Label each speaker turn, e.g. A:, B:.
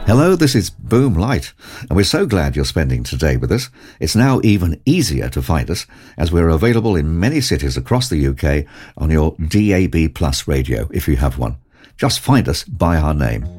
A: Hello, this is Boom Light, and we're so glad you're spending today with us. It's now even easier to find us, as we're available in many cities across the UK on your DAB Plus radio, if you have one. Just find us by our name.